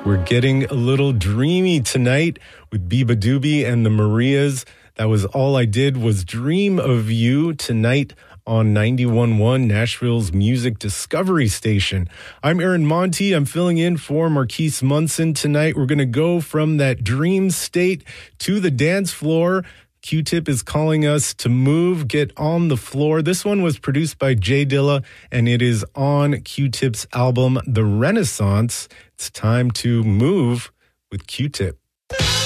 We're getting a little dreamy tonight with Biba Doobie and the Marias. That was All I Did Was Dream of You tonight on 91.1 Nashville's Music Discovery Station. I'm Aaron Monty. I'm filling in for Marquise Munson tonight. We're going to go from that dream state to the dance floor. Q-Tip is calling us to move, get on the floor. This one was produced by Jay Dilla, and it is on Q-Tip's album, The Renaissance. It's time to move with Q-Tip.